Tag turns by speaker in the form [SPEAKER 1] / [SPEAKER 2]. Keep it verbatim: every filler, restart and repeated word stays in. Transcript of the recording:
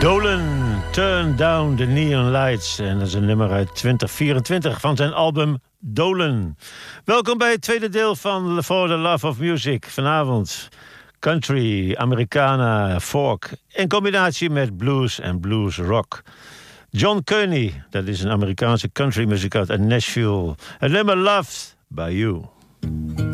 [SPEAKER 1] Dolen, Turn Down the Neon Lights. En dat is een nummer uit twintig vierentwintig van zijn album Dolen. Welkom bij het tweede deel van For the Love of Music. Vanavond country, Americana, folk. In combinatie met blues en blues rock. John Kearney, dat is een Amerikaanse country muzikant uit Nashville. Het nummer Loved by You.